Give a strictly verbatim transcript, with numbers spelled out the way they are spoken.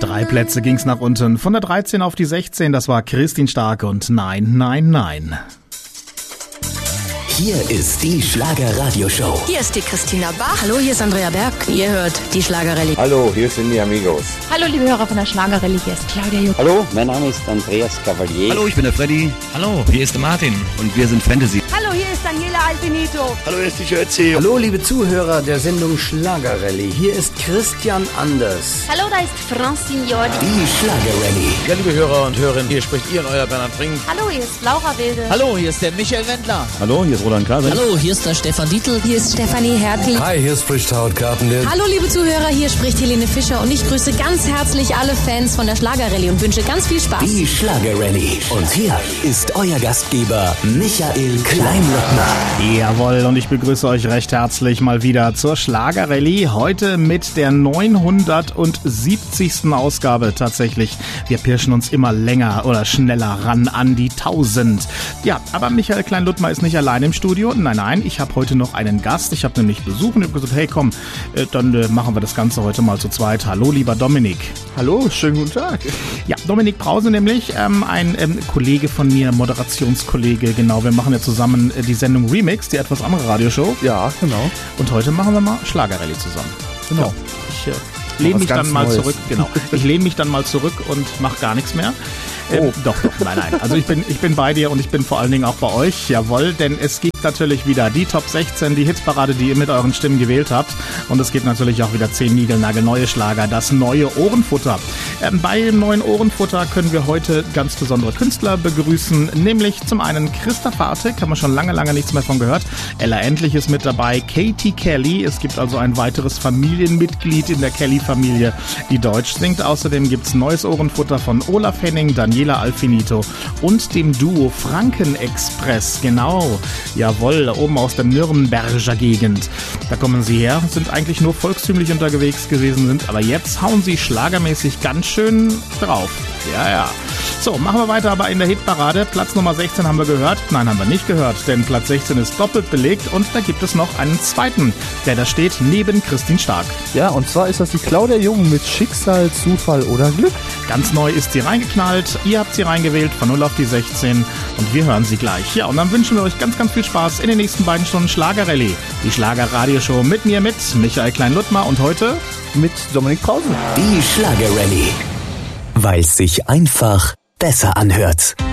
Drei Plätze ging's nach unten. Von der dreizehn auf die sechzehn, das war Christine Stark und Nein, Nein, Nein. Hier ist die Schlager-Radio-Show. Hier ist die Christina Bach. Hallo, hier ist Andrea Berg. Ihr hört die Schlagerrallye. Hallo, hier sind die Amigos. Hallo, liebe Hörer von der Schlagerrallye. Hier ist Claudia Juck. Hallo, mein Name ist Andreas Cavalier. Hallo, ich bin der Freddy. Hallo, hier ist der Martin. Und wir sind Fantasy. Hallo, hier ist Daniela Alfinito. Hallo, hier ist die Schürze. Hallo, liebe Zuhörer der Sendung Schlagerrallye. Hier ist Christian Anders. Hallo, da ist Francine Jordi. Die Schlagerrallye. Ja, liebe Hörer und Hörerinnen, hier spricht Ihr euer Bernhard Brink. Hallo, hier ist Laura Wilde. Hallo, hier ist der Michael Wendler. Hallo, hier ist Roland Kaiser. Hallo, hier ist der Stefan Dietl. Hier ist Stefanie Hertel. Hi, hier ist Frischtaut Gartenlind. Hallo, liebe Zuhörer, hier spricht Helene Fischer und ich grüße ganz herzlich alle Fans von der Schlagerrallye und wünsche ganz viel Spaß. Die Schlagerrallye. Und hier ist euer Gastgeber Michael Kleinlottner. Jawohl, und ich begrüße euch recht herzlich mal wieder zur Schlagerrallye. Heute mit der neunhundertsiebzigsten Ausgabe tatsächlich. Wir pirschen uns immer länger oder schneller ran an die tausend. Ja, aber Michael Kleinlottner ist nicht allein im Studio. Nein, nein, ich habe heute noch einen Gast. Ich habe nämlich Besuch und habe gesagt, hey komm, äh, dann äh, machen wir das Ganze heute mal zu zweit. Hallo, lieber Dominik. Hallo, schönen guten Tag. Ja, Dominik Brause nämlich, ähm, ein ähm, Kollege von mir, Moderationskollege, genau. Wir machen ja zusammen äh, die Sendung Remix, die etwas andere Radioshow. Ja, genau. Und heute machen wir mal Schlagerrallye zusammen. Genau. Ja, ich äh, lehne mich dann mal Neues. zurück, genau. Ich lehne mich dann mal zurück und mache gar nichts mehr. Ähm, oh. Doch, doch, nein, nein. Also ich bin, ich bin bei dir und ich bin vor allen Dingen auch bei euch. Jawohl, denn es gibt natürlich wieder die Top sechzehn, die Hitsparade, die ihr mit euren Stimmen gewählt habt. Und es gibt natürlich auch wieder zehn niegelnagelneue Schlager, das neue Ohrenfutter. Ähm, bei dem neuen Ohrenfutter können wir heute ganz besondere Künstler begrüßen, nämlich zum einen Christa Fartek, haben wir schon lange, lange nichts mehr von gehört. Ella Endlich ist mit dabei, Katie Kelly. Es gibt also ein weiteres Familienmitglied in der Kelly-Familie, die Deutsch singt. Außerdem gibt es neues Ohrenfutter von Olaf Henning, Daniela Alfinito und dem Duo Frankenexpress. Genau, jawohl, da oben aus der Nürnberger Gegend. Da kommen sie her, sind eigentlich nur volkstümlich unterwegs gewesen, sind aber jetzt hauen sie schlagermäßig ganz schön drauf. Ja, ja. So, machen wir weiter aber in der Hitparade. Platz Nummer sechzehn haben wir gehört. Nein, haben wir nicht gehört, denn Platz sechzehn ist doppelt belegt und da gibt es noch einen zweiten, der da steht neben Christine Stark. Ja, und zwar ist das die Claudia Jung mit Schicksal, Zufall oder Glück. Ganz neu ist sie reingeknallt. Ihr habt sie reingewählt von null auf die sechzehn und wir hören sie gleich. Ja, und dann wünschen wir euch ganz, ganz viel Spaß in den nächsten beiden Stunden Schlagerrallye. Die Schlager-Radioshow mit mir, mit Michael Kleinlottner und heute mit Dominik Brause. Die Schlagerrallye. Weil es sich einfach besser anhört.